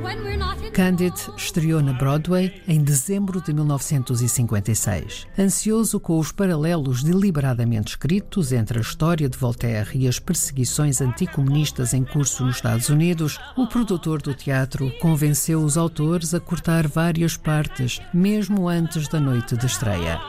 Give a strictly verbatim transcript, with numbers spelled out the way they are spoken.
Candide estreou na Broadway em dezembro de mil novecentos e cinquenta e seis. Ansioso com os paralelos deliberadamente escritos entre a história de Voltaire e as perseguições anticomunistas em curso nos Estados Unidos, o produtor do teatro convenceu os autores a cortar várias partes, mesmo antes da noite de estreia.